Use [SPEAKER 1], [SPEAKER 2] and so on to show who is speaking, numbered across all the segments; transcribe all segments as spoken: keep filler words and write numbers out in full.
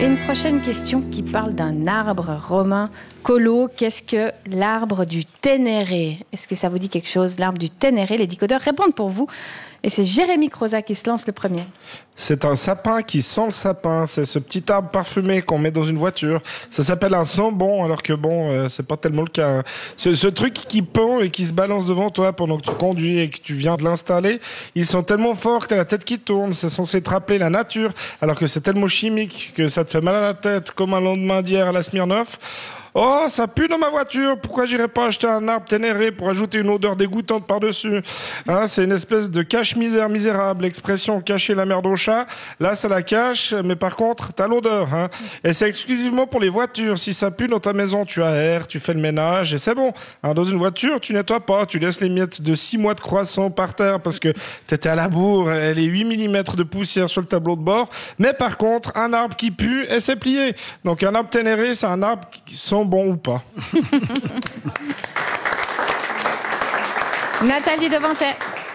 [SPEAKER 1] Une prochaine question qui parle d'un arbre romain. Colo, qu'est-ce que l'arbre du Ténéré? Est-ce que ça vous dit quelque chose, l'arbre du Ténéré? Les décodeurs répondent pour vous. Et c'est Jérémy Croza qui se lance le premier.
[SPEAKER 2] C'est un sapin qui sent le sapin. C'est ce petit arbre parfumé qu'on met dans une voiture. Ça s'appelle un sambon, alors que bon, euh, c'est pas tellement le cas. Ce, ce truc qui pend et qui se balance devant toi pendant que tu conduis et que tu viens de l'installer, ils sont tellement forts que t'as la tête qui tourne. C'est censé te rappeler la nature, alors que c'est tellement chimique que ça te fait mal à la tête, comme un lendemain d'hier à la Smirnoff. Oh, ça pue dans ma voiture. Pourquoi j'irais pas acheter un arbre Ténéré pour ajouter une odeur dégoûtante par-dessus? Hein, c'est une espèce de cache-misère misérable. L'expression cacher la merde au chat. Là, ça la cache, mais par contre, t'as l'odeur. Hein. Et c'est exclusivement pour les voitures. Si ça pue dans ta maison, tu aères, tu fais le ménage et c'est bon. Hein, dans une voiture, tu nettoies pas. Tu laisses les miettes de six mois de croissant par terre parce que t'étais à la bourre et les huit millimètres de poussière sur le tableau de bord. Mais par contre, un arbre qui pue et c'est plié. Donc un arbre Ténéré, c'est un arbre qui sent bon ou pas.
[SPEAKER 1] Nathalie Devantet.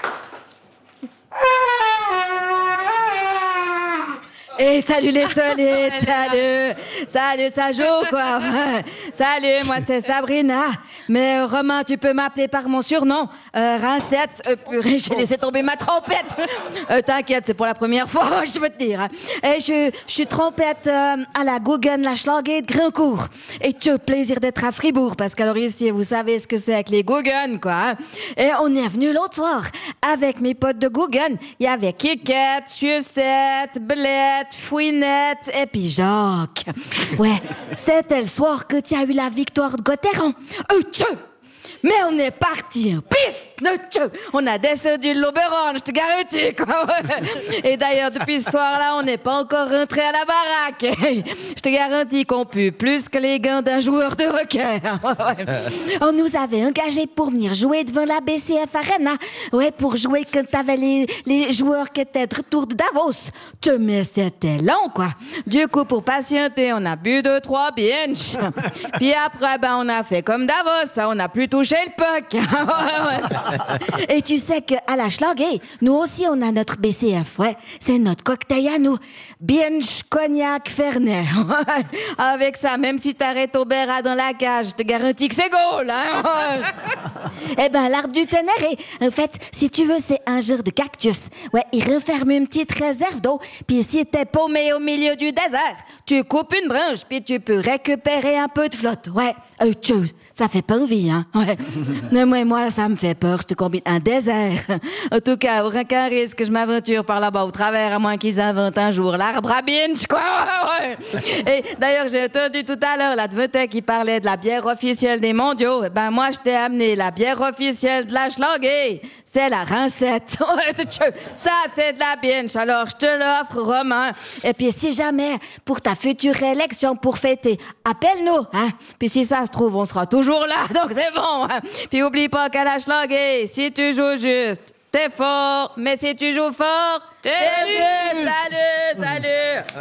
[SPEAKER 3] Et salut les solides, salut, salut Sajo quoi. Salut, moi c'est Sabrina. Mais euh, Romain, tu peux m'appeler par mon surnom, euh, Rincette. Euh, purée, j'ai laissé tomber ma trompette. Euh, t'inquiète, c'est pour la première fois, je veux te dire. Et je, je suis trompette euh, à la Guggen, la Schlager de Grincourt. Et tu as plaisir d'être à Fribourg, parce qu'alors ici, vous savez ce que c'est avec les Guggen, quoi. Hein. Et on est venu l'autre soir avec mes potes de Guggen. Il y avait Kikette, Sucette, Belette, Fouinette et puis Jacques. Ouais, c'était le soir que tu as eu la victoire de Gotteron. Euh, tchou! Mais on est parti en piste, tchou! On a descendu l'Oberon, je te garantis, quoi. Et d'ailleurs, depuis ce soir-là, on n'est pas encore rentré à la baraque. Je te garantis qu'on pue plus que les gants d'un joueur de hockey. On nous avait engagés pour venir jouer devant la B C F Arena. Ouais, pour jouer quand t'avais les, les joueurs qui étaient de retour de Davos. Tchou, mais c'était long, quoi. Du coup, pour patienter, on a bu deux, trois binges. Puis après, ben, on a fait comme Davos, on a plus touché le puck. Et tu sais qu'à la Schlager, nous aussi, on a notre B C F, ouais. C'est notre cocktail à nous. Binge, cognac, fernet. Avec ça, même si t'arrêtes au Béra dans la cage, je te garantis que c'est goal, hein. Eh ben, l'arbre du Ténéré, en fait, si tu veux, c'est un genre de cactus. Ouais, il renferme une petite réserve d'eau. Puis si t'es paumé au milieu du désert, tu coupes une branche, puis tu peux récupérer un peu de flotte. Ouais, euh, chose. Ça fait pas envie, hein. Ouais. Non, moi, moi, ça me fait peur. Je te combine un désert. En tout cas, aucun risque que je m'aventure par là-bas au travers, à moins qu'ils inventent un jour l'arbre à binge, quoi. Ouais. Et d'ailleurs, j'ai entendu tout à l'heure la Devantet qui parlait de la bière officielle des mondiaux. Ben, moi, je t'ai amené la bière officielle de la Schlager. C'est la Rincette. Ça, c'est de la binge. Alors, je te l'offre, Romain. Et puis, si jamais, pour ta future élection pour fêter, appelle-nous, hein. Puis si ça se trouve, on sera toujours là, donc c'est bon. Hein? Puis oublie pas qu'à la Schlager, si tu joues juste, t'es fort. Mais si tu joues fort, t'es, t'es juste. Salut, salut.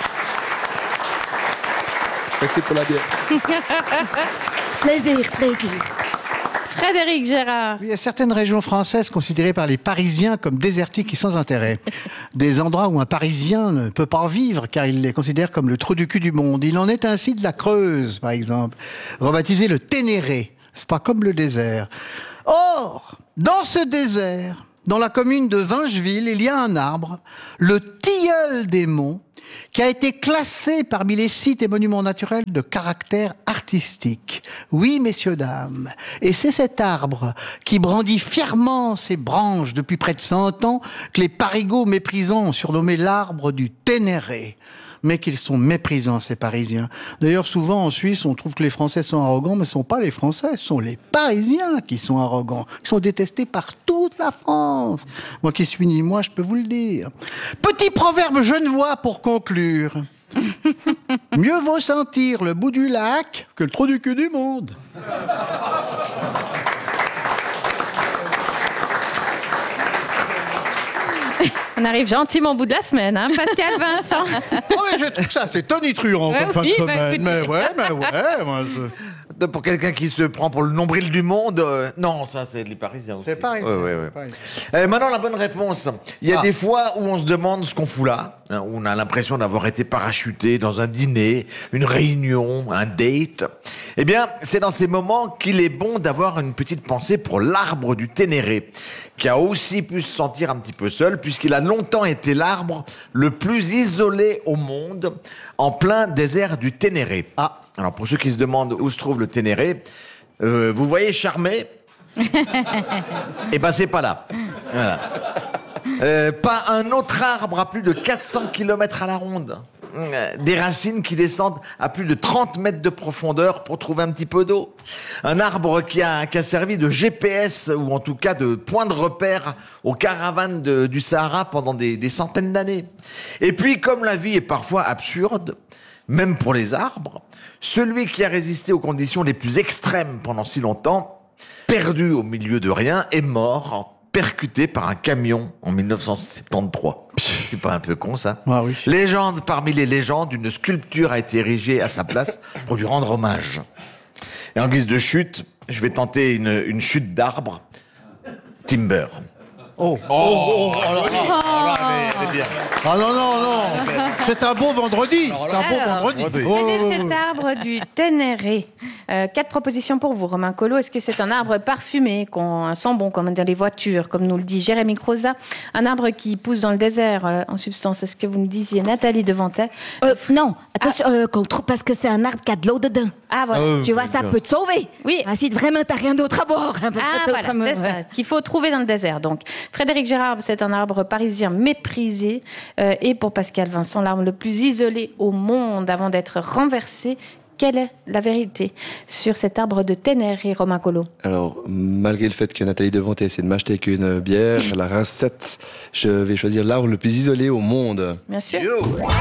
[SPEAKER 4] Merci pour la bière.
[SPEAKER 3] Plaisir, plaisir.
[SPEAKER 1] Frédéric Gérard.
[SPEAKER 5] Il y a certaines régions françaises considérées par les Parisiens comme désertiques et sans intérêt. Des endroits où un Parisien ne peut pas vivre car il les considère comme le trou du cul du monde. Il en est ainsi de la Creuse, par exemple, rebaptisé le Ténéré. C'est pas comme le désert. Or, dans ce désert, dans la commune de Vingeville, il y a un arbre, le tilleul des monts, qui a été classé parmi les sites et monuments naturels de caractère artistique. Oui, messieurs, dames. Et c'est cet arbre qui brandit fièrement ses branches depuis près de cent ans que les parigots méprisants ont surnommé l'arbre du Ténéré. Mais qu'ils sont méprisants, ces Parisiens. D'ailleurs, souvent en Suisse, on trouve que les Français sont arrogants, mais ce ne sont pas les Français, ce sont les Parisiens qui sont arrogants, qui sont détestés par toute la France. Moi qui suis ni moi, je peux vous le dire. Petit proverbe genevois pour conclure. Mieux vaut sentir le bout du lac que le trou du cul du monde.
[SPEAKER 1] On arrive gentiment au bout de la semaine, hein, Pascal Vincent.
[SPEAKER 5] Oh, mais je trouve ça, c'est tonitruant
[SPEAKER 1] ouais,
[SPEAKER 5] comme fin
[SPEAKER 1] oui,
[SPEAKER 5] de
[SPEAKER 1] bah,
[SPEAKER 5] semaine.
[SPEAKER 1] écoute,
[SPEAKER 5] mais ouais, mais ouais, moi je...
[SPEAKER 6] Pour quelqu'un qui se prend pour le nombril du monde, euh, non, ça c'est les Parisiens aussi.
[SPEAKER 5] C'est pareil.
[SPEAKER 6] Ouais, ouais, ouais. Euh, maintenant, la bonne réponse. Il y a
[SPEAKER 5] Ah.
[SPEAKER 6] des fois où on se demande ce qu'on fout là, hein, où on a l'impression d'avoir été parachuté dans un dîner, une réunion, un date. Eh bien, c'est dans ces moments qu'il est bon d'avoir une petite pensée pour l'arbre du Ténéré, qui a aussi pu se sentir un petit peu seul, puisqu'il a longtemps été l'arbre le plus isolé au monde, en plein désert du Ténéré.
[SPEAKER 5] Ah.
[SPEAKER 6] Alors, pour ceux qui se demandent où se trouve le Ténéré, euh, vous voyez Charmé? Eh ben, c'est pas là. Voilà. Euh, pas un autre arbre à plus de quatre cents kilomètres à la ronde. Euh, Des racines qui descendent à plus de trente mètres de profondeur pour trouver un petit peu d'eau. Un arbre qui a, qui a servi de G P S, ou en tout cas de point de repère aux caravanes de- du Sahara pendant des, des centaines d'années. Et puis, comme la vie est parfois absurde, même pour les arbres, celui qui a résisté aux conditions les plus extrêmes pendant si longtemps, perdu au milieu de rien, est mort, percuté par un camion en mille neuf cent soixante-treize. C'est pas un peu con, ça?
[SPEAKER 5] Ah oui.
[SPEAKER 6] Légende parmi les légendes, une sculpture a été érigée à sa place pour lui rendre hommage. Et en guise de chute, je vais tenter une, une chute d'arbre. Timber.
[SPEAKER 5] Oh.
[SPEAKER 6] Oh, oh, oh là là, elle est bien.
[SPEAKER 5] Ah non, non, non. C'est un bon vendredi. C'est un bon
[SPEAKER 1] Alors,
[SPEAKER 5] vendredi.
[SPEAKER 6] vendredi.
[SPEAKER 5] Oh,
[SPEAKER 1] Quel
[SPEAKER 5] oh,
[SPEAKER 1] est
[SPEAKER 5] oh,
[SPEAKER 1] cet
[SPEAKER 5] oh.
[SPEAKER 1] arbre du Ténéré? Euh, Quatre propositions pour vous, Romain Collot. Est-ce que c'est un arbre parfumé, qu'on un sent bon comme dans les voitures, comme nous le dit Jérémy Croza? Un arbre qui pousse dans le désert, euh, en substance, est-ce que vous nous disiez, Nathalie Devantet?
[SPEAKER 3] Euh, non, attention, euh, qu'on trouve parce que c'est un arbre qui a de l'eau dedans.
[SPEAKER 1] Ah, voilà.
[SPEAKER 3] Tu vois, ça peut te sauver.
[SPEAKER 1] Oui.
[SPEAKER 3] Ah, si vraiment t'as rien d'autre à boire. hein, parce que
[SPEAKER 1] Ah,
[SPEAKER 3] t'as
[SPEAKER 1] voilà,
[SPEAKER 3] vraiment-
[SPEAKER 1] c'est ça, qu'il faut trouver dans le désert. Donc, Frédéric Gérard, c'est un arbre parisien méprisé. Euh, et pour Pascal Vincent, l'arbre le plus isolé au monde avant d'être renversé. Quelle est la vérité sur cet arbre de Ténéré, Romain Collot?
[SPEAKER 4] Alors, malgré le fait que Nathalie Devantet essaie de m'acheter qu'une bière, la rincette, je vais choisir l'arbre le plus isolé au monde.
[SPEAKER 1] Bien sûr.
[SPEAKER 6] Yo.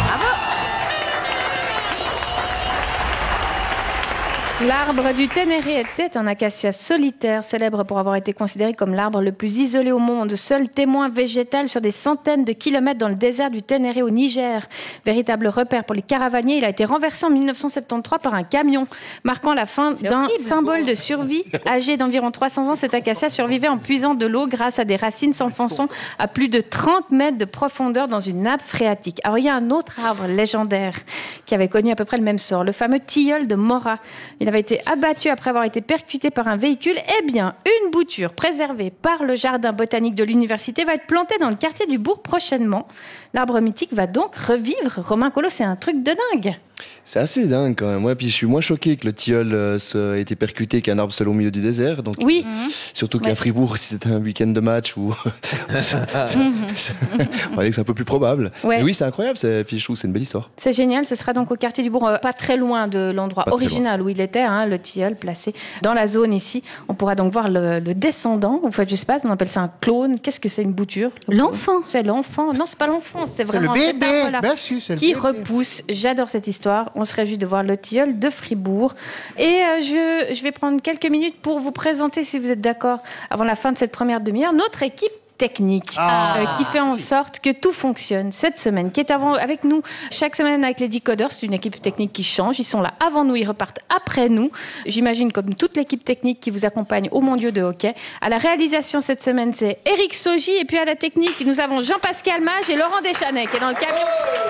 [SPEAKER 1] L'arbre du Ténéré était un acacia solitaire, célèbre pour avoir été considéré comme l'arbre le plus isolé au monde, seul témoin végétal sur des centaines de kilomètres dans le désert du Ténéré au Niger. Véritable repère pour les caravaniers, il a été renversé en mille neuf cent soixante-treize par un camion, marquant la fin d'un symbole de survie. Âgé d'environ trois cents ans, cet acacia survivait en puisant de l'eau grâce à des racines s'enfonçant à plus de trente mètres de profondeur dans une nappe phréatique. Alors il y a un autre arbre légendaire qui avait connu à peu près le même sort, le fameux tilleul de Mora. Il avait été abattu après avoir été percuté par un véhicule. Eh bien, une bouture préservée par le jardin botanique de l'université va être plantée dans le quartier du Bourg prochainement. L'arbre mythique va donc revivre. Romain Collot, c'est un truc de dingue.
[SPEAKER 4] C'est assez dingue quand même. Ouais, puis je suis moins choqué que le tilleul euh, se- ait été percuté qu'un arbre seul au milieu du désert. Donc,
[SPEAKER 1] Oui.
[SPEAKER 4] surtout qu'à
[SPEAKER 1] Ouais.
[SPEAKER 4] Fribourg, si c'était un week-end de match, ou c'est- c'est- on va dire que c'est un peu plus probable.
[SPEAKER 1] Ouais.
[SPEAKER 4] Mais oui, c'est incroyable. c'est- Puis je trouve que c'est une belle histoire.
[SPEAKER 1] C'est génial, ce sera donc au quartier du Bourg, euh, pas très loin de l'endroit
[SPEAKER 4] Pas très
[SPEAKER 1] original où il était, hein, le tilleul placé dans la zone ici. On pourra donc voir le, le descendant, ou fait, je sais pas, on appelle ça un clone. Qu'est-ce que c'est une bouture?
[SPEAKER 3] L'enfant.
[SPEAKER 1] C'est l'enfant. Non, c'est pas l'enfant, c'est
[SPEAKER 5] C'est
[SPEAKER 1] vraiment
[SPEAKER 5] le
[SPEAKER 1] cet
[SPEAKER 5] bébé.
[SPEAKER 1] arbre-là
[SPEAKER 5] Ben si, c'est le
[SPEAKER 1] qui
[SPEAKER 5] bébé.
[SPEAKER 1] repousse. J'adore cette histoire. On se réjouit de voir le tilleul de Fribourg. Et euh, je, je vais prendre quelques minutes pour vous présenter, si vous êtes d'accord, avant la fin de cette première demi-heure, notre équipe technique
[SPEAKER 5] Ah.
[SPEAKER 1] euh, qui fait en sorte que tout fonctionne cette semaine, qui est avant, avec nous chaque semaine avec les Decoders. C'est une équipe technique qui change. Ils sont là avant nous, ils repartent après nous. J'imagine comme toute l'équipe technique qui vous accompagne aux mondiaux de hockey. À la réalisation cette semaine, c'est Eric Sogi. Et puis à la technique, nous avons Jean-Pascal Mage et Laurent Deschanais qui est dans le camion.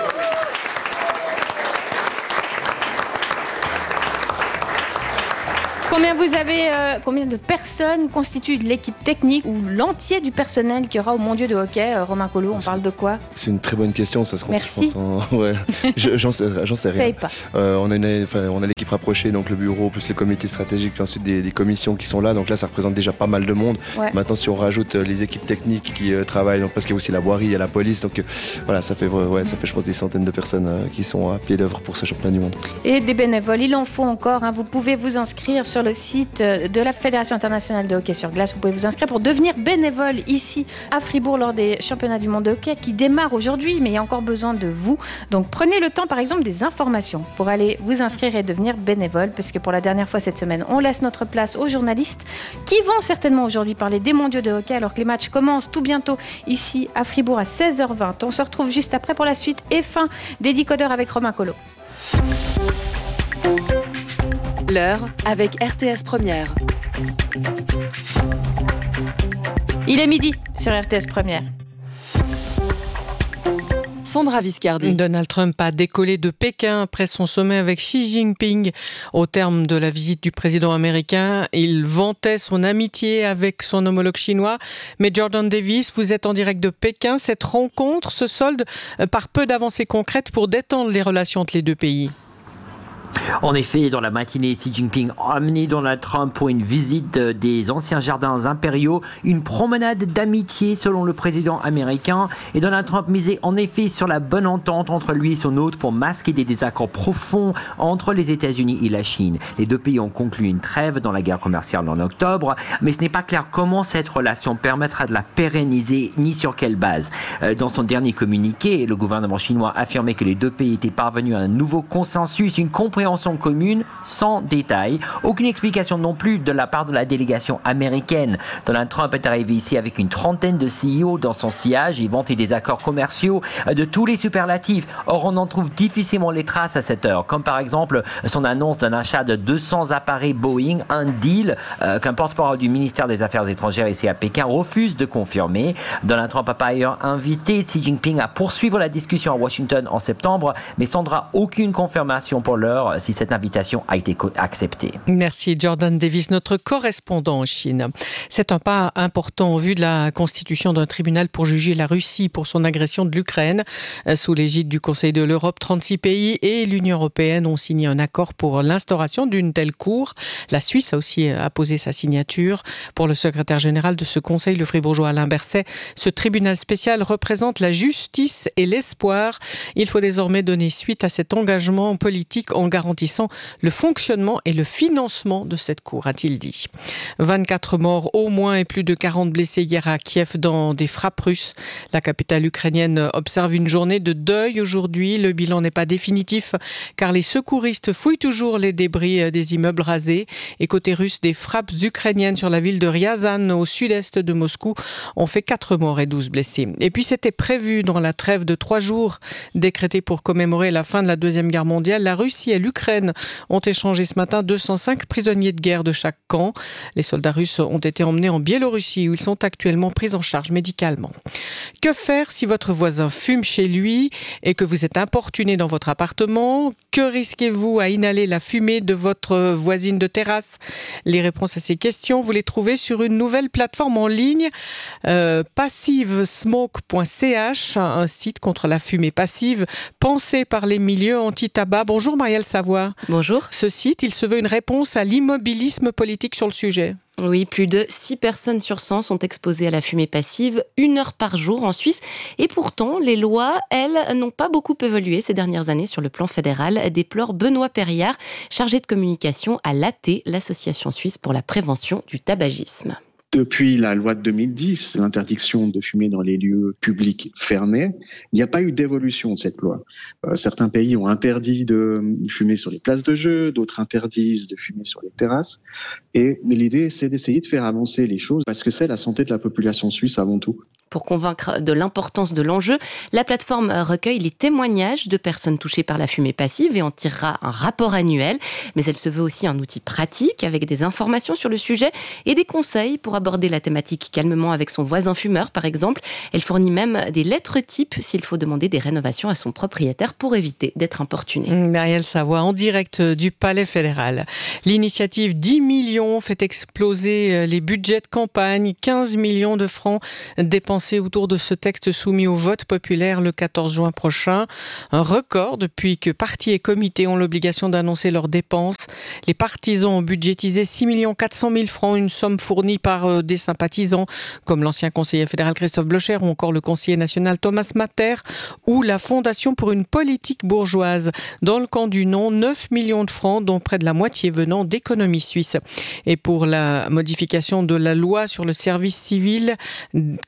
[SPEAKER 1] Combien vous avez, euh, combien de personnes constituent l'équipe technique ou l'entier du personnel qui aura au mondiaux de hockey? euh, Romain Collot, on parle de quoi?
[SPEAKER 4] C'est une très bonne question. Ça se compte,
[SPEAKER 1] Merci.
[SPEAKER 4] je pense, en- ouais. Je- J'en sais, j'en sais
[SPEAKER 1] Vous savez
[SPEAKER 4] rien.
[SPEAKER 1] pas.
[SPEAKER 4] Euh, on a une, enfin, on a l'équipe rapprochée, donc le bureau plus les comités stratégiques, puis ensuite des, des commissions qui sont là. Donc là, ça représente déjà pas mal de monde.
[SPEAKER 1] Ouais.
[SPEAKER 4] Maintenant, si on rajoute euh, les équipes techniques qui euh, travaillent, donc parce qu'il y a aussi la voirie, il y a la police, donc euh, voilà, ça fait, euh, ouais, ça fait, je pense, des centaines de personnes euh, qui sont à pied d'œuvre pour ce championnat du monde.
[SPEAKER 1] Et des bénévoles, il en faut encore. hein. Vous pouvez vous inscrire sur le site euh, de la Fédération internationale de hockey sur glace. Vous pouvez vous inscrire pour devenir bénévole ici à Fribourg lors des championnats du monde de hockey qui démarrent aujourd'hui, mais il y a encore besoin de vous. Donc prenez le temps, par exemple, des informations pour aller vous inscrire et devenir bénévole, parce que pour la dernière fois cette semaine, on laisse notre place aux journalistes qui vont certainement aujourd'hui parler des mondiaux de hockey alors que les matchs commencent tout bientôt ici à Fribourg à seize heures vingt. On se retrouve juste après pour la suite et fin des Decoders avec Romain Collot.
[SPEAKER 7] L'heure avec R T S Première.
[SPEAKER 1] Il est midi sur R T S Première.
[SPEAKER 7] Sandra Viscardi.
[SPEAKER 8] Donald Trump a décollé de Pékin après son sommet avec Xi Jinping. Au terme de la visite du président américain, il vantait son amitié avec son homologue chinois. Mais Jordan Davis, vous êtes en direct de Pékin. Cette rencontre se solde par peu d'avancées concrètes pour détendre les relations entre les deux pays.
[SPEAKER 9] En effet, dans la matinée, Xi Jinping a amené Donald Trump pour une visite des anciens jardins impériaux, une promenade d'amitié selon le président américain. Et Donald Trump misait en effet sur la bonne entente entre lui et son hôte pour masquer des désaccords profonds entre les États-Unis et la Chine. Les deux pays ont conclu une trêve dans la guerre commerciale en octobre, mais ce n'est pas clair comment cette relation permettra de la pérenniser ni sur quelle base. Dans son dernier communiqué, le gouvernement chinois affirmait que les deux pays étaient parvenus à un nouveau consensus, une compréhension commune sans détail. Aucune explication non plus de la part de la délégation américaine. Donald Trump est arrivé ici avec une trentaine de C E O dans son sillage et vantait des accords commerciaux de tous les superlatifs. Or, on en trouve difficilement les traces à cette heure, comme par exemple son annonce d'un achat de deux cents appareils Boeing, un deal euh, qu'un porte-parole du ministère des Affaires étrangères ici à Pékin refuse de confirmer. Donald Trump a par ailleurs invité Xi Jinping à poursuivre la discussion à Washington en septembre, mais sans aucune confirmation pour l'heure si cette invitation a été acceptée.
[SPEAKER 8] Merci Jordan Davis, notre correspondant en Chine. C'est un pas important en vue de la constitution d'un tribunal pour juger la Russie pour son agression de l'Ukraine. Sous l'égide du Conseil de l'Europe, trente-six pays et l'Union européenne ont signé un accord pour l'instauration d'une telle cour. La Suisse a aussi apposé sa signature. Pour le secrétaire général de ce Conseil, le fribourgeois Alain Berset, ce tribunal spécial représente la justice et l'espoir. Il faut désormais donner suite à cet engagement politique en garantissant le fonctionnement et le financement de cette cour, a-t-il dit. vingt-quatre morts au moins et plus de quarante blessés hier à Kiev dans des frappes russes. La capitale ukrainienne observe une journée de deuil aujourd'hui. Le bilan n'est pas définitif car les secouristes fouillent toujours les débris des immeubles rasés. Et côté russe, des frappes ukrainiennes sur la ville de Ryazan au sud-est de Moscou ont fait quatre morts et douze blessés. Et puis c'était prévu dans la trêve de trois jours décrétée pour commémorer la fin de la Deuxième Guerre mondiale. La Russie et l'Ukraine ont échangé ce matin deux cent cinq prisonniers de guerre de chaque camp. Les soldats russes ont été emmenés en Biélorussie où ils sont actuellement pris en charge médicalement. Que faire si votre voisin fume chez lui et que vous êtes importuné dans votre appartement? Que risquez-vous à inhaler la fumée de votre voisine de terrasse? Les réponses à ces questions, vous les trouvez sur une nouvelle plateforme en ligne, euh, passive smoke point c h, un site contre la fumée passive pensé par les milieux anti-tabac. Bonjour Marielle Savoie.
[SPEAKER 10] Bonjour.
[SPEAKER 8] Ce site, il se veut une réponse à l'immobilisme politique sur le sujet.
[SPEAKER 10] Oui, plus de six personnes sur cent sont exposées à la fumée passive, une heure par jour en Suisse. Et pourtant, les lois, elles, n'ont pas beaucoup évolué ces dernières années sur le plan fédéral, déplore Benoît Perriard, chargé de communication à l'A T, l'Association suisse pour la prévention du tabagisme.
[SPEAKER 11] Depuis la loi de deux mille dix, l'interdiction de fumer dans les lieux publics fermés, il n'y a pas eu d'évolution de cette loi. Euh, certains pays ont interdit de fumer sur les places de jeu, d'autres interdisent de fumer sur les terrasses. Et l'idée, c'est d'essayer de faire avancer les choses parce que c'est la santé de la population suisse avant tout.
[SPEAKER 10] Pour convaincre de l'importance de l'enjeu, la plateforme recueille les témoignages de personnes touchées par la fumée passive et en tirera un rapport annuel. Mais elle se veut aussi un outil pratique avec des informations sur le sujet et des conseils pour aborder la thématique calmement avec son voisin fumeur, par exemple. Elle fournit même des lettres types s'il faut demander des rénovations à son propriétaire pour éviter d'être importuné.
[SPEAKER 8] Marielle Savoie, en direct du Palais fédéral. L'initiative dix millions fait exploser les budgets de campagne. quinze millions de francs dépensés autour de ce texte soumis au vote populaire le quatorze juin prochain. Un record depuis que partis et comités ont l'obligation d'annoncer leurs dépenses. Les partisans ont budgétisé six millions quatre cent mille francs, une somme fournie par des sympathisants comme l'ancien conseiller fédéral Christophe Blocher ou encore le conseiller national Thomas Matter ou la Fondation pour une politique bourgeoise. Dans le camp du non, neuf millions de francs, dont près de la moitié venant d'économie suisse. Et pour la modification de la loi sur le service civil, qui est aussi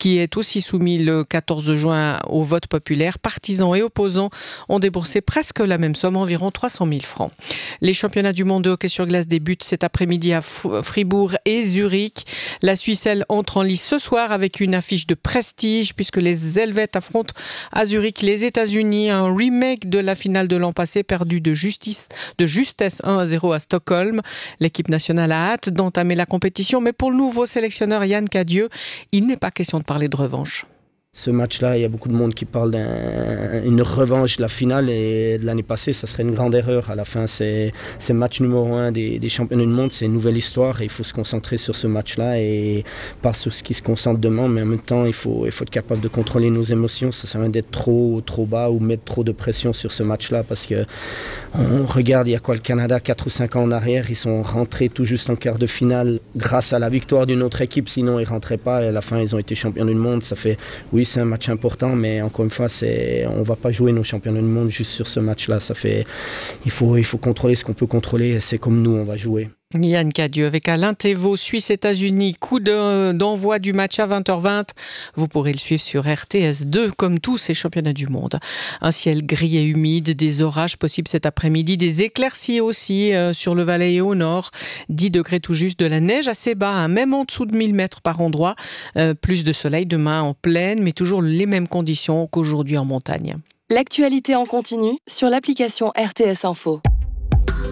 [SPEAKER 8] aussi soumis le quatorze juin au vote populaire. Partisans et opposants ont déboursé presque la même somme, environ trois cent mille francs. Les championnats du monde de hockey sur glace débutent cet après-midi à Fribourg et Zurich. La Suisse, elle, entre en lice ce soir avec une affiche de prestige puisque les Helvètes affrontent à Zurich les États-Unis. Un remake de la finale de l'an passé perdue de, justice, de justesse un à zéro à Stockholm. L'équipe nationale a hâte d'entamer la compétition, mais pour le nouveau sélectionneur Yann Cadieux, il n'est pas question de parler de revanche.
[SPEAKER 12] Ce match-là, il y a beaucoup de monde qui parle d'une revanche de la finale et de l'année passée, ça serait une grande erreur. À la fin, c'est le match numéro un des, des championnats du monde, c'est une nouvelle histoire et il faut se concentrer sur ce match-là et pas sur ce qui se concentre demain, mais en même temps, il faut, il faut être capable de contrôler nos émotions. Ça sert à rien d'être trop, trop bas ou mettre trop de pression sur ce match-là parce que on regarde, il y a quoi le Canada, quatre ou cinq ans en arrière, ils sont rentrés tout juste en quart de finale grâce à la victoire d'une autre équipe, sinon ils ne rentraient pas et à la fin, ils ont été champions du monde. Ça fait, oui, c'est un match important, mais encore une fois, c'est, on ne va pas jouer nos championnats du monde juste sur ce match-là. Ça fait, il faut, il faut contrôler ce qu'on peut contrôler. C'est comme nous, on va jouer.
[SPEAKER 8] Yann Cadieux avec Alain Thévault, Suisse-États-Unis, coup de, d'envoi du match à vingt heures vingt. Vous pourrez le suivre sur R T S deux, comme tous ces championnats du monde. Un ciel gris et humide, des orages possibles cet après-midi, des éclaircies aussi euh, sur le Valais et au nord. dix degrés tout juste, de la neige assez bas, hein, même en dessous de mille mètres par endroit. Euh, plus de soleil demain en plaine, mais toujours les mêmes conditions qu'aujourd'hui en montagne.
[SPEAKER 7] L'actualité en continu sur l'application R T S Info.